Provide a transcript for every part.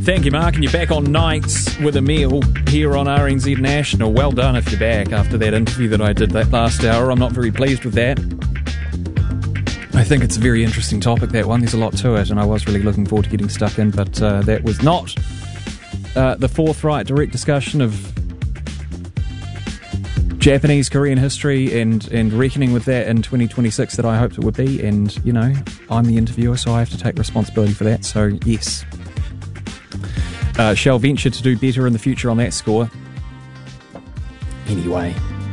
Thank you, Mark, and you're back on Nights with Emile here on RNZ National. Well done if you're back after that interview that I did that last hour. I'm not very pleased with that. I think it's a very interesting topic, that one. There's a lot to it, and I was really looking forward to getting stuck in, but that was not the forthright, direct discussion of Japanese Korean history and reckoning with that in 2026 that I hoped it would be. And, you know, I'm the interviewer, so I have to take responsibility for that. So, yes. Shall venture to do better in the future on that score. Anyway.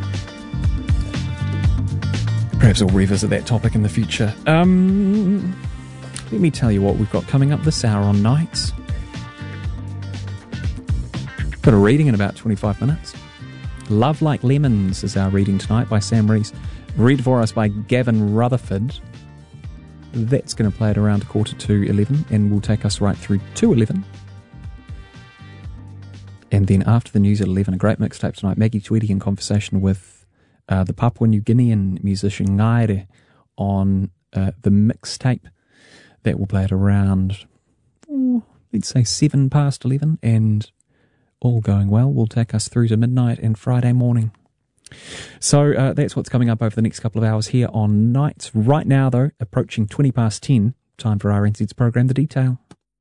Perhaps I'll revisit that topic in the future. Let me tell you what we've got coming up this hour on Nights. Got a reading in about 25 minutes. Love Like Lemons is our reading tonight by Sam Rees. Read for us by Gavin Rutherford. That's going to play at around 11:45 and will take us right through to 11. And then after the news at 11, a great mixtape tonight. Maggie Tweedy in conversation with the Papua New Guinean musician Ngaire on the mixtape. That will play at around, let's say 11:07. And all going well will take us through to midnight and Friday morning. So that's what's coming up over the next couple of hours here on Nights. Right now, though, approaching 10:20, time for RNZ's program, The Detail.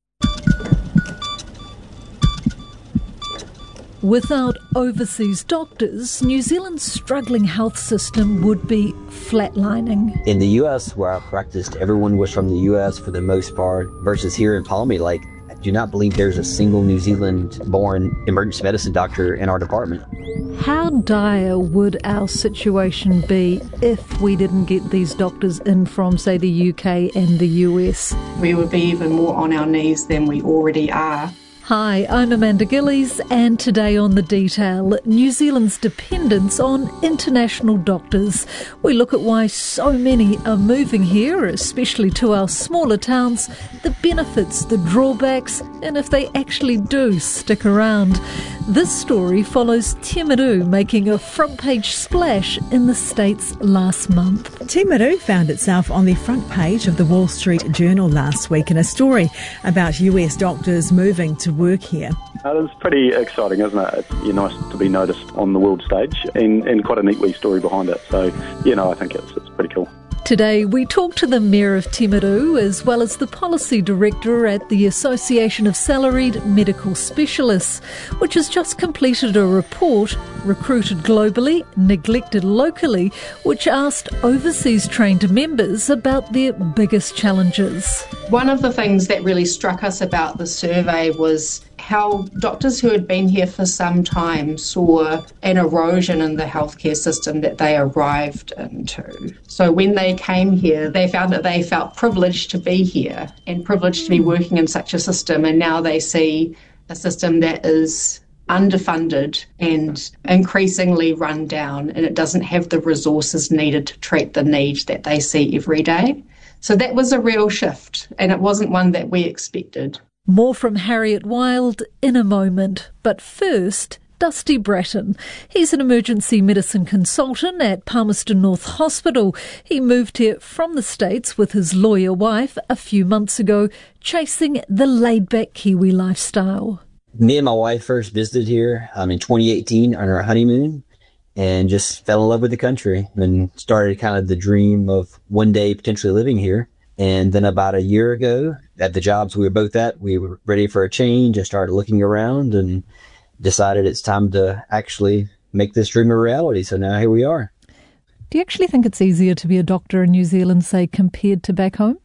Without overseas doctors, New Zealand's struggling health system would be flatlining. In the U.S., where I practiced, everyone was from the U.S. for the most part, versus here in Palmy, I do not believe there's a single New Zealand-born emergency medicine doctor in our department. How dire would our situation be if we didn't get these doctors in from, say, the UK and the US? We would be even more on our knees than we already are. Hi, I'm Amanda Gillies, and today on The Detail, New Zealand's dependence on international doctors. We look at why so many are moving here, especially to our smaller towns, the benefits, the drawbacks, and if they actually do stick around. This story follows Timaru making a front-page splash in the States last month. Timaru found itself on the front page of the Wall Street Journal last week in a story about US doctors moving to work here. It's pretty exciting, isn't it? It's nice to be noticed on the world stage and quite a neat wee story behind it. So, I think it's pretty cool. Today we talk to the Mayor of Timaru as well as the Policy Director at the Association of Salaried Medical Specialists, which has just completed a report, Recruited Globally, Neglected Locally, which asked overseas trained members about their biggest challenges. One of the things that really struck us about the survey was how doctors who had been here for some time saw an erosion in the healthcare system that they arrived into. So when they came here, they found that they felt privileged to be here and privileged to be working in such a system, and now they see a system that is underfunded and increasingly run down, and it doesn't have the resources needed to treat the needs that they see every day. So that was a real shift, and it wasn't one that we expected. More from Harriet Wild in a moment, but first, Dusty Bratton. He's an emergency medicine consultant at Palmerston North Hospital. He moved here from the States with his lawyer wife a few months ago, chasing the laid-back Kiwi lifestyle. Me and my wife first visited here in 2018 on our honeymoon and just fell in love with the country and started kind of the dream of one day potentially living here. And then about a year ago, at the jobs we were both at, we were ready for a change and started looking around and decided it's time to actually make this dream a reality. So now here we are. Do you actually think it's easier to be a doctor in New Zealand, say, compared to back home?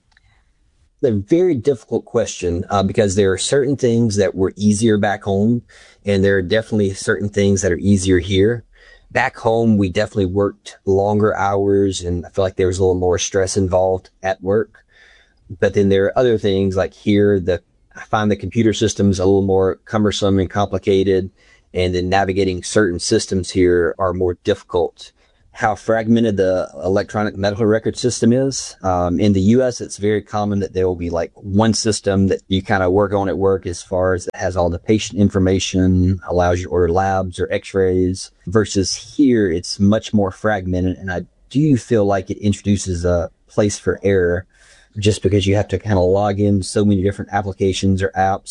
A very difficult question because there are certain things that were easier back home, and there are definitely certain things that are easier here. Back home, we definitely worked longer hours, and I feel like there was a little more stress involved at work. But then there are other things like here, I find the computer systems a little more cumbersome and complicated, and then navigating certain systems here are more difficult. How fragmented the electronic medical record system is. In the U.S., it's very common that there will be like one system that you kind of work on at work as far as it has all the patient information, allows you to order labs or x-rays, versus here, it's much more fragmented. And I do feel like it introduces a place for error just because you have to kind of log in so many different applications or apps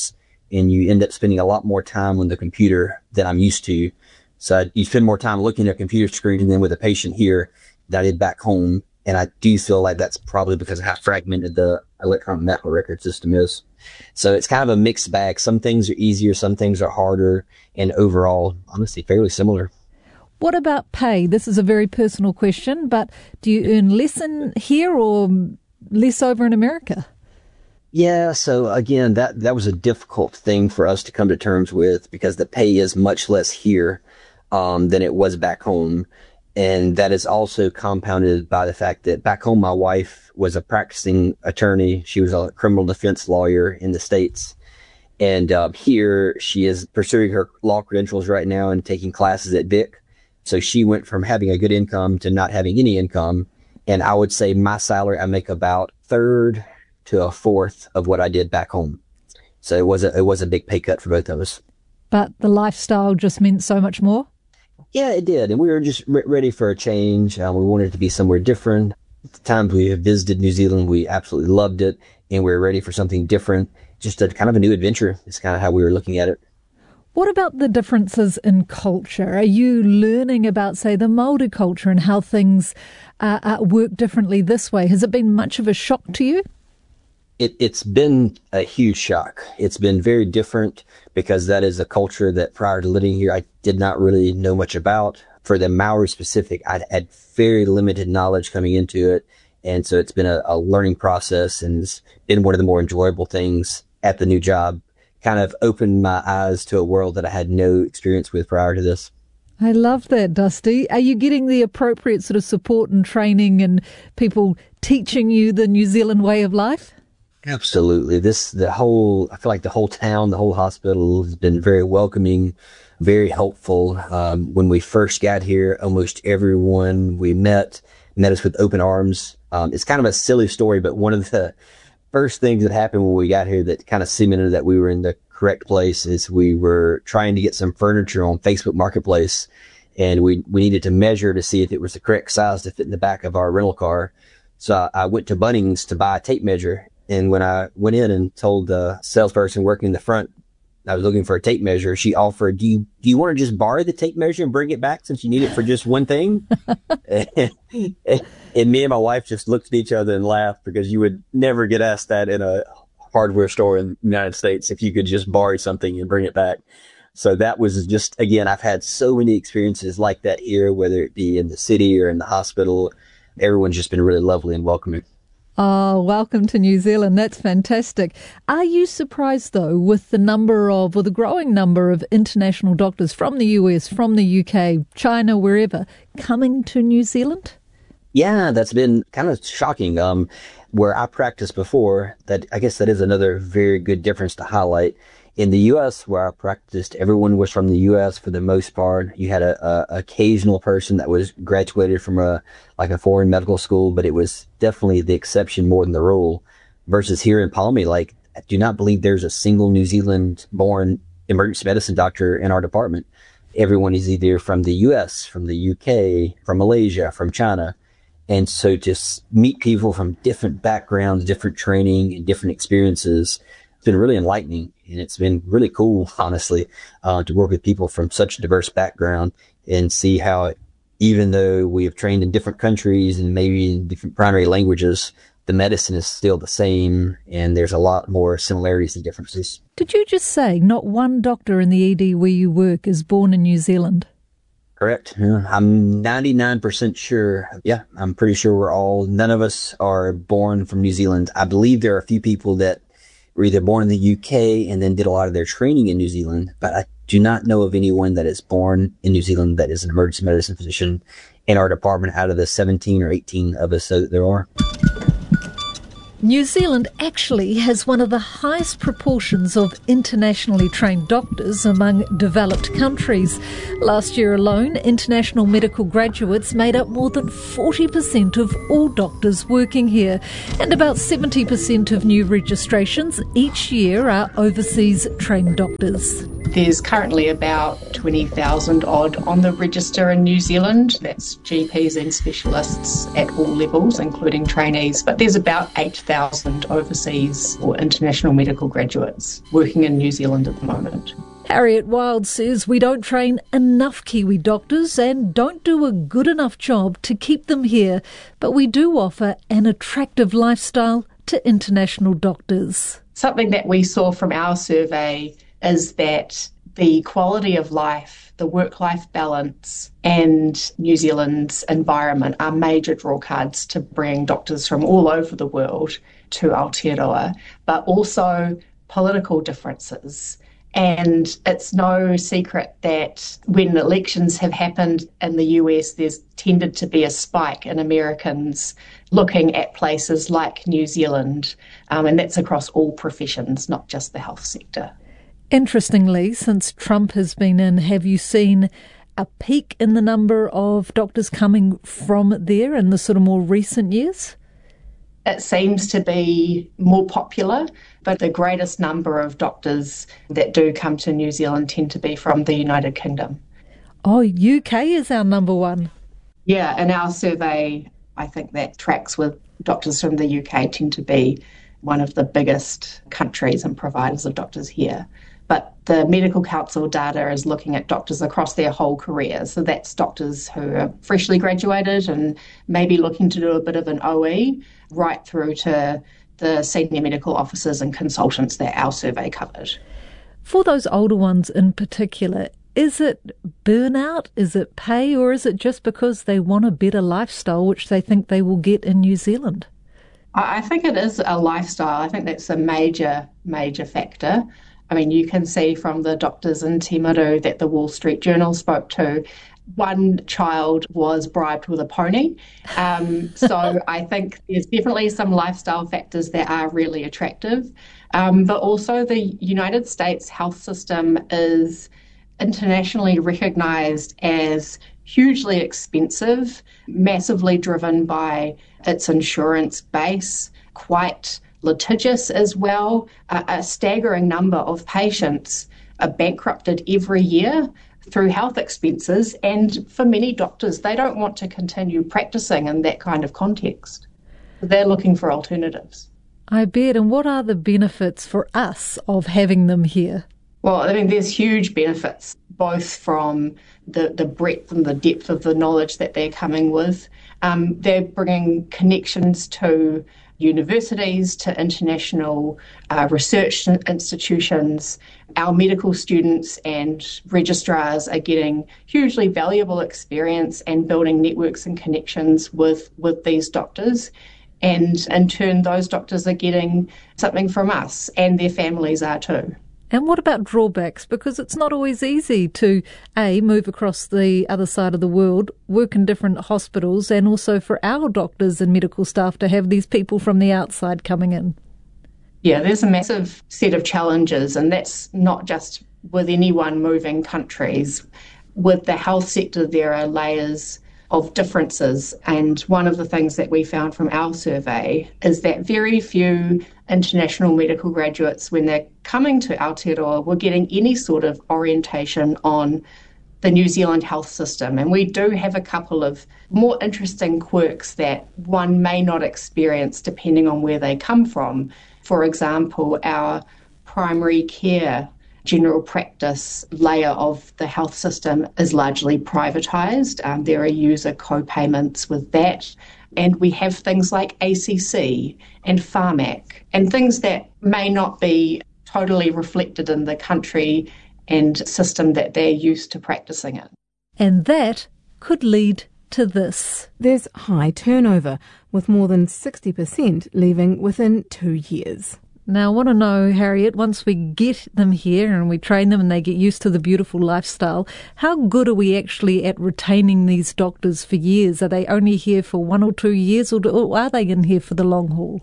and you end up spending a lot more time on the computer than I'm used to. So you spend more time looking at a computer screen than with a patient here than I did back home. And I do feel like that's probably because of how fragmented the electronic medical record system is. So it's kind of a mixed bag. Some things are easier, some things are harder, and overall, honestly, fairly similar. What about pay? This is a very personal question, but do you earn less in here or less over in America? Yeah, so again, that was a difficult thing for us to come to terms with because the pay is much less here than it was back home. And that is also compounded by the fact that back home, my wife was a practicing attorney. She was a criminal defense lawyer in the States. And here she is pursuing her law credentials right now and taking classes at Vic. So she went from having a good income to not having any income. And I would say my salary, I make about third to a fourth of what I did back home. So it was a big pay cut for both of us. But the lifestyle just meant so much more? Yeah, it did. And we were just ready for a change. We wanted it to be somewhere different. At the times we visited New Zealand, we absolutely loved it. And we were ready for something different. Just a kind of a new adventure. It's kind of how we were looking at it. What about the differences in culture? Are you learning about, say, the Māori culture and how things work differently this way? Has it been much of a shock to you? It's been a huge shock. It's been very different because that is a culture that prior to living here, I did not really know much about. For the Maori specific, I had very limited knowledge coming into it. And so it's been a learning process, and it's been one of the more enjoyable things at the new job. Kind of opened my eyes to a world that I had no experience with prior to this. I love that, Dusty. Are you getting the appropriate sort of support and training and people teaching you the New Zealand way of life? Absolutely. I feel like the whole town, the whole hospital has been very welcoming, very helpful. When we first got here, almost everyone we met us with open arms. It's kind of a silly story, but one of the first things that happened when we got here that kind of cemented that we were in the correct place is we were trying to get some furniture on Facebook Marketplace, and we needed to measure to see if it was the correct size to fit in the back of our rental car. So I went to Bunnings to buy a tape measure. And when I went in and told the salesperson working in the front I was looking for a tape measure, she offered, do you want to just borrow the tape measure and bring it back since you need it for just one thing? And me and my wife just looked at each other and laughed, because you would never get asked that in a hardware store in the United States, if you could just borrow something and bring it back. So that was just, again, I've had so many experiences like that here, whether it be in the city or in the hospital. Everyone's just been really lovely and welcoming. Oh, welcome to New Zealand. That's fantastic. Are you surprised, though, with the growing number of international doctors from the US, from the UK, China, wherever, coming to New Zealand? Yeah, that's been kind of shocking. Where I practiced before, I guess that is another very good difference to highlight. In the U.S., where I practiced, everyone was from the U.S. for the most part. You had a occasional person that was graduated from a foreign medical school, but it was definitely the exception more than the rule. Versus here in Palmy, I do not believe there's a single New Zealand-born emergency medicine doctor in our department. Everyone is either from the U.S., from the U.K., from Malaysia, from China. And so to meet people from different backgrounds, different training, and different experiences, it's been really enlightening. And it's been really cool, honestly, to work with people from such a diverse background and see how, even though we have trained in different countries and maybe in different primary languages, the medicine is still the same, and there's a lot more similarities and differences. Did you just say not one doctor in the ED where you work is born in New Zealand? Correct. Yeah, I'm 99% sure. Yeah, I'm pretty sure none of us are born from New Zealand. I believe there are a few people that were either born in the UK and then did a lot of their training in New Zealand, but I do not know of anyone that is born in New Zealand that is an emergency medicine physician in our department out of the 17 or 18 of us that there are. New Zealand actually has one of the highest proportions of internationally trained doctors among developed countries. Last year alone, international medical graduates made up more than 40% of all doctors working here, and about 70% of new registrations each year are overseas trained doctors. There's currently about 20,000 odd on the register in New Zealand. That's GPs and specialists at all levels, including trainees. But there's about 8,000 overseas or international medical graduates working in New Zealand at the moment. Harriet Wild says we don't train enough Kiwi doctors and don't do a good enough job to keep them here, but we do offer an attractive lifestyle to international doctors. Something that we saw from our survey is that the quality of life, the work-life balance and New Zealand's environment are major drawcards to bring doctors from all over the world to Aotearoa, but also political differences. And it's no secret that when elections have happened in the US, there's tended to be a spike in Americans looking at places like New Zealand, and that's across all professions, not just the health sector. Interestingly, since Trump has been in, have you seen a peak in the number of doctors coming from there in the sort of more recent years? It seems to be more popular, but the greatest number of doctors that do come to New Zealand tend to be from the United Kingdom. Oh, UK is our number one. Yeah, in our survey, I think that tracks with doctors from the UK tend to be one of the biggest countries and providers of doctors here. But the Medical Council data is looking at doctors across their whole career. So that's doctors who are freshly graduated and maybe looking to do a bit of an OE, right through to the senior medical officers and consultants that our survey covered. For those older ones in particular, is it burnout, is it pay, or is it just because they want a better lifestyle which they think they will get in New Zealand? I think it is a lifestyle. I think that's a major factor. I mean, you can see from the doctors in Timaru that the Wall Street Journal spoke to, one child was bribed with a pony. So I think there's definitely some lifestyle factors that are really attractive. But also the United States health system is internationally recognised as hugely expensive, massively driven by its insurance base, quite litigious as well. A staggering number of patients are bankrupted every year through health expenses, and for many doctors, they don't want to continue practicing in that kind of context. They're looking for alternatives. I bet. And what are the benefits for us of having them here? Well, I mean, there's huge benefits, both from the breadth and the depth of the knowledge that they're coming with. They're bringing connections to universities, to international research institutions. Our medical students and registrars are getting hugely valuable experience and building networks and connections with these doctors. And in turn, those doctors are getting something from us, and their families are too. And what about drawbacks? Because it's not always easy to, A, move across the other side of the world, work in different hospitals, and also for our doctors and medical staff to have these people from the outside coming in. Yeah, there's a massive set of challenges, and that's not just with anyone moving countries. With the health sector, there are layers of differences, and one of the things that we found from our survey is that very few international medical graduates, when they're coming to Aotearoa, were getting any sort of orientation on the New Zealand health system. And we do have a couple of more interesting quirks that one may not experience depending on where they come from. For example, our primary care general practice layer of the health system is largely privatised. There are user co-payments with that. And we have things like ACC and Pharmac and things that may not be totally reflected in the country and system that they're used to practising in. And that could lead to this. There's high turnover, with more than 60% leaving within 2 years. Now, I want to know, Harriet, once we get them here and we train them and they get used to the beautiful lifestyle, how good are we actually at retaining these doctors for years? Are they only here for 1 or 2 years, or are they in here for the long haul?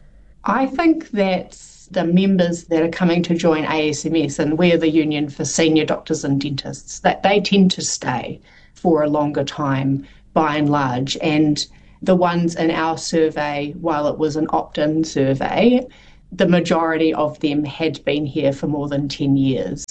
I think that the members that are coming to join ASMS, and we're the union for senior doctors and dentists, that they tend to stay for a longer time by and large. And the ones in our survey, while it was an opt-in survey, the majority of them had been here for more than 10 years.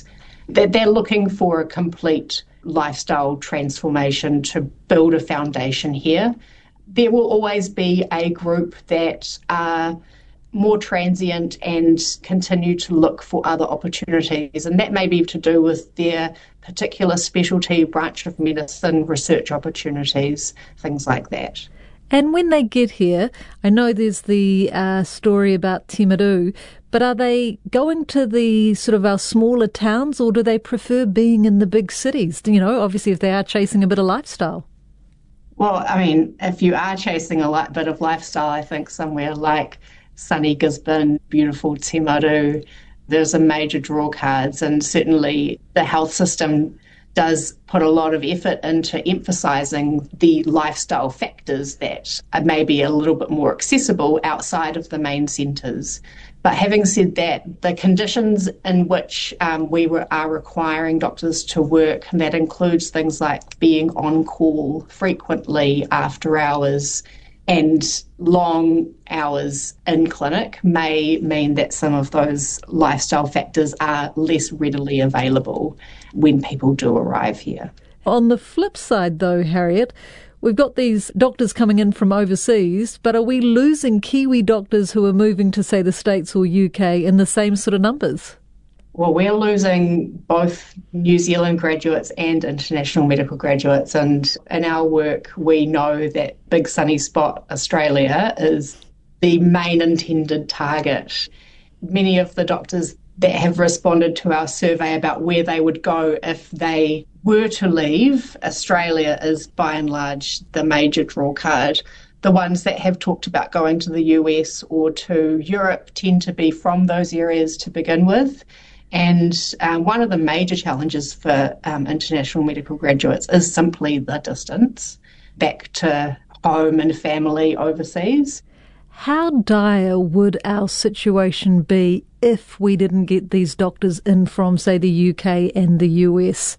They're looking for a complete lifestyle transformation to build a foundation here. There will always be a group that are more transient and continue to look for other opportunities, and that may be to do with their particular specialty, branch of medicine, research opportunities, things like that. And when they get here, I know there's the story about Timaru, but are they going to the sort of our smaller towns, or do they prefer being in the big cities? You know, obviously if they are chasing a bit of lifestyle. Well, I mean, if you are chasing a bit of lifestyle, I think somewhere like sunny Gisborne, beautiful Timaru, there's a major draw cards, and certainly the health system does put a lot of effort into emphasising the lifestyle factors that are maybe a little bit more accessible outside of the main centres. But having said that, the conditions in which we are requiring doctors to work, and that includes things like being on call frequently after hours and long hours in clinic, may mean that some of those lifestyle factors are less readily available when people do arrive here. On the flip side, though, Harriet, we've got these doctors coming in from overseas, but are we losing Kiwi doctors who are moving to, say, the States or UK in the same sort of numbers? Well, we're losing both New Zealand graduates and international medical graduates, and in our work we know that Big Sunny Spot Australia is the main intended target. Many of the doctors that have responded to our survey about where they would go if they were to leave Australia is by and large the major draw card. The ones that have talked about going to the US or to Europe tend to be from those areas to begin with. And one of the major challenges for international medical graduates is simply the distance back to home and family overseas. How dire would our situation be if we didn't get these doctors in from, say, the UK and the US?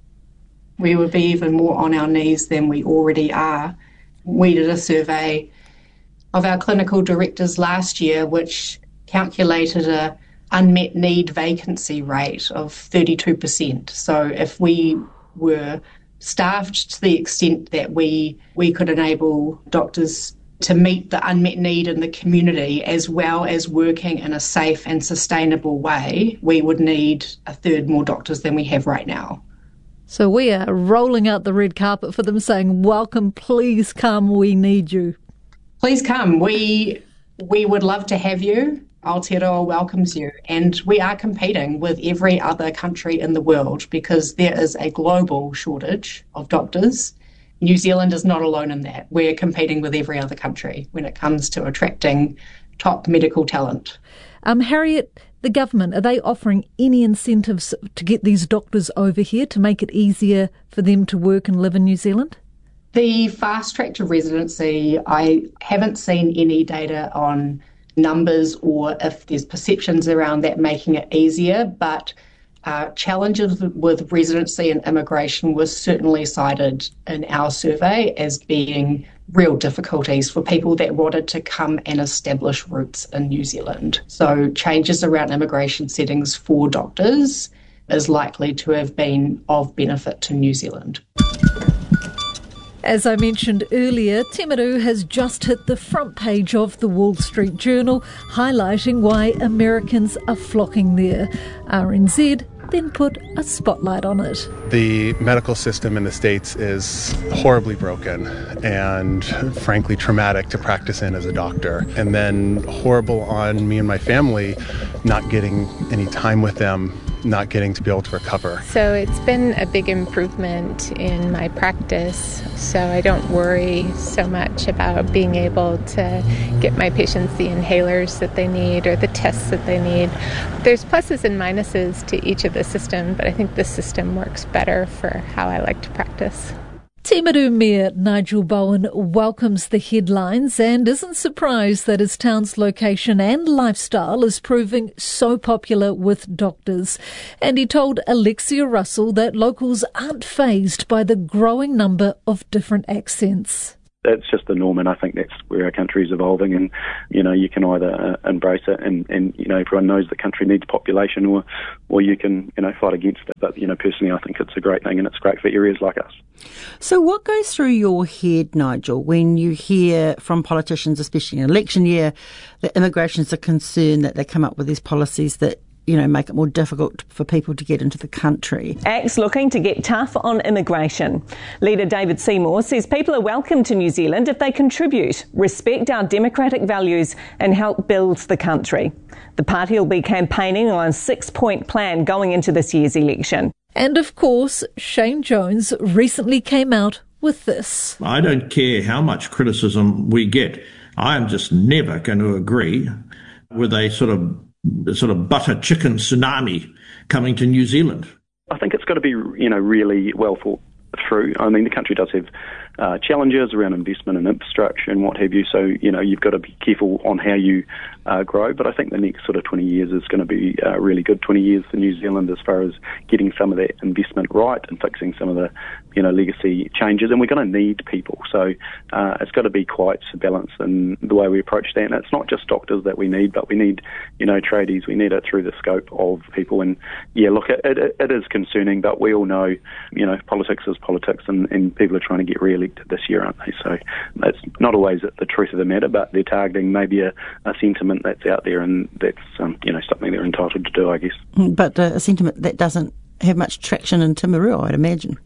We would be even more on our knees than we already are. We did a survey of our clinical directors last year, which calculated a unmet need vacancy rate of 32%. So if we were staffed to the extent that we could enable doctors to meet the unmet need in the community as well as working in a safe and sustainable way, we would need a third more doctors than we have right now. So we are rolling out the red carpet for them, saying, welcome, please come, we need you. Please come. We would love to have you. Aotearoa welcomes you, and we are competing with every other country in the world because there is a global shortage of doctors. New Zealand is not alone in that. We're competing with every other country when it comes to attracting top medical talent. Harriet, the government, are they offering any incentives to get these doctors over here to make it easier for them to work and live in New Zealand? The fast track to residency, I haven't seen any data on numbers or if there's perceptions around that making it easier, but challenges with residency and immigration was certainly cited in our survey as being real difficulties for people that wanted to come and establish roots in New Zealand. So changes around immigration settings for doctors is likely to have been of benefit to New Zealand. As I mentioned earlier, Timaru has just hit the front page of the Wall Street Journal, highlighting why Americans are flocking there. RNZ then put a spotlight on it. The medical system in the States is horribly broken and frankly traumatic to practice in as a doctor. And then horrible on me and my family, not getting any time with them, not getting to be able to recover. So it's been a big improvement in my practice, so I don't worry so much about being able to get my patients the inhalers that they need or the tests that they need. There's pluses and minuses to each of the systems, but I think this system works better for how I like to practice. Timaru Mayor Nigel Bowen welcomes the headlines and isn't surprised that his town's location and lifestyle is proving so popular with doctors. And he told Alexia Russell that locals aren't fazed by the growing number of different accents. It's just the norm, and I think that's where our country is evolving. And you can either embrace it, and everyone knows the country needs population, or you can fight against it. But personally, I think it's a great thing, and it's great for areas like us. So, what goes through your head, Nigel, when you hear from politicians, especially in election year, that immigration's a concern, that they come up with these policies that make it more difficult for people to get into the country? Act's looking to get tough on immigration. Leader David Seymour says people are welcome to New Zealand if they contribute, respect our democratic values and help build the country. The party will be campaigning on a 6-point plan going into this year's election. And of course, Shane Jones recently came out with this. I don't care how much criticism we get. I am just never going to agree with a sort of butter chicken tsunami coming to New Zealand. I think it's got to be, really well thought through. I mean, the country does have challenges around investment and infrastructure and what have you. So, you've got to be careful on how you grow. But I think the next sort of 20 years is going to be really good 20 years for New Zealand as far as getting some of that investment right and fixing some of the, legacy changes. And we're going to need people. So it's got to be quite balanced in the way we approach that. And it's not just doctors that we need, but we need, tradies. We need it through the scope of people. And, it is concerning, but we all know, politics is politics, and people are trying to get re-elected this year, aren't they? So it's not always the truth of the matter, but they're targeting maybe a sentiment that's out there, and that's, something they're entitled to do, I guess. But a sentiment that doesn't have much traction in Timaru, I'd imagine.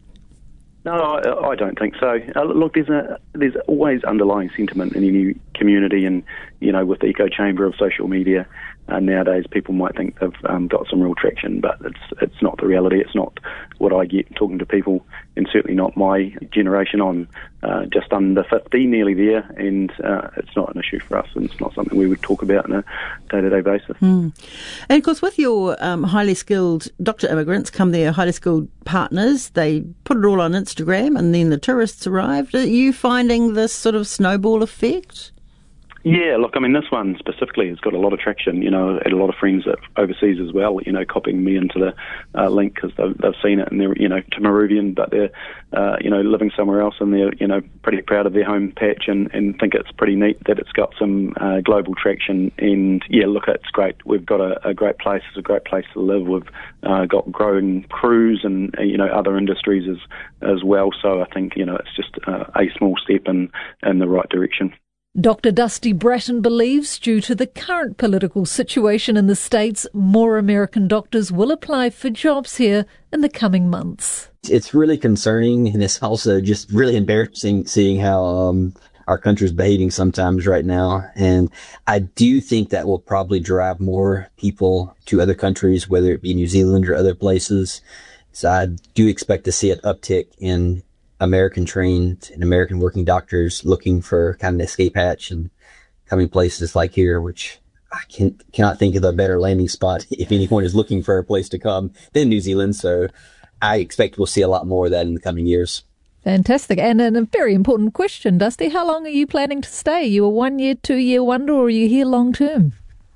No, I don't think so. Look, there's always underlying sentiment in any community, and with the echo chamber of social media nowadays, people might think they've got some real traction, but it's not the reality. It's not what I get talking to people, and certainly not my generation. I'm just under 50, nearly there, and it's not an issue for us, and it's not something we would talk about on a day-to-day basis. And of course, with your highly skilled doctor immigrants come their highly skilled partners. They put it all on Instagram, and then the tourists arrived. Are you finding this sort of snowball effect? Yeah, look, I mean, this one specifically has got a lot of traction. I had a lot of friends overseas as well, copying me into the link because they've seen it, and they're, Timaruvian, but they're, living somewhere else, and they're, pretty proud of their home patch and think it's pretty neat that it's got some global traction. And, yeah, look, it's great. We've got a great place. It's a great place to live. We've got growing crews and, other industries as well. So I think, it's just a small step in the right direction. Dr. Dusty Bratton believes due to the current political situation in the States, more American doctors will apply for jobs here in the coming months. It's really concerning, and it's also just really embarrassing seeing how our country's behaving sometimes right now. And I do think that will probably drive more people to other countries, whether it be New Zealand or other places. So I do expect to see an uptick in American trained and American working doctors looking for kind of an escape hatch and coming places like here, which I cannot think of a better landing spot if anyone is looking for a place to come than New Zealand. So I expect we'll see a lot more of that in the coming years. Fantastic. And a very important question, Dusty. How long are you planning to stay? Are you a 1 year, 2 year wonder, or are you here long term?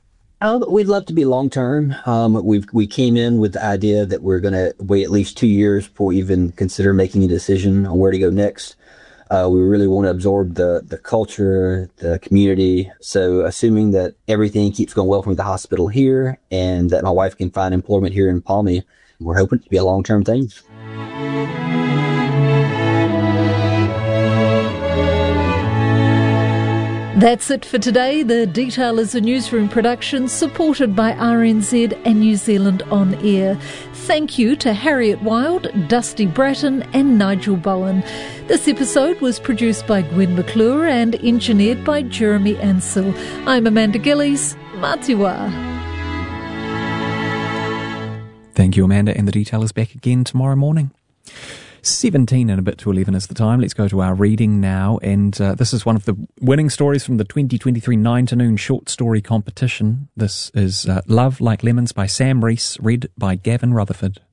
We'd love to be long term. We came in with the idea that we're going to wait at least 2 years before we even consider making a decision on where to go next. We really want to absorb the culture, the community. So assuming that everything keeps going well from the hospital here and that my wife can find employment here in Palmy, we're hoping it to be a long term thing. That's it for today. The Detail is a newsroom production supported by RNZ and New Zealand On Air. Thank you to Harriet Wild, Dusty Bratton and Nigel Bowen. This episode was produced by Gwen McClure and engineered by Jeremy Ansell. I'm Amanda Gillies. Matiwa. Thank you, Amanda, and The Detail is back again tomorrow morning. 17 and a bit to 11 is the time. Let's go to our reading now, and this is one of the winning stories from the 2023 9 to Noon short story competition. This is Love Like Lemons by Sam Rees, read by Gavin Rutherford.